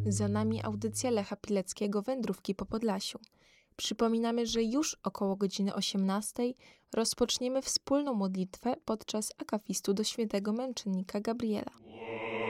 Za nami audycja Lecha Pileckiego Wędrówki po Podlasiu. Przypominamy, że już około godziny 18 rozpoczniemy wspólną modlitwę podczas akafistu do świętego męczennika Gabriela.